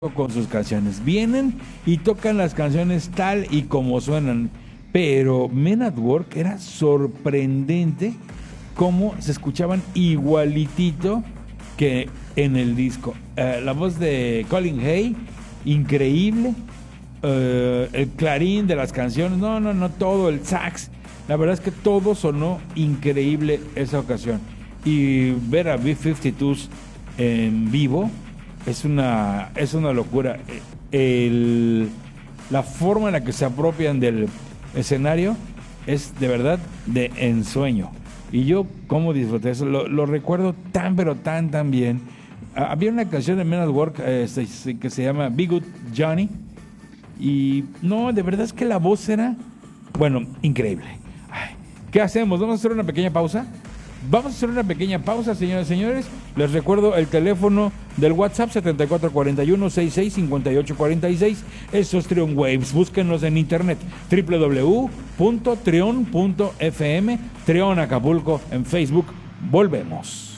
con sus canciones. Vienen y tocan las canciones tal y como suenan. Pero Men at Work era sorprendente cómo se escuchaban igualitito que en el disco. La voz de Colin Hay, increíble. El clarín de las canciones, no, todo, el sax. La verdad es que todo sonó increíble esa ocasión. Y ver a B-52s en vivo es una locura. La forma en la que se apropian del escenario es de verdad de ensueño. Y yo, cómo disfruté eso, lo recuerdo tan, pero tan bien. Había una canción de Men at Work que se llama Be Good Johnny. Y no, de verdad es que la voz era, bueno, increíble. Ay, ¿qué hacemos? ¿Vamos a hacer una pequeña pausa? Vamos a hacer una pequeña pausa, señoras y señores. Les recuerdo el teléfono del WhatsApp 7441-665846. Eso es Trion Waves. Búsquenos en internet www.trion.fm. Trion Acapulco en Facebook. Volvemos.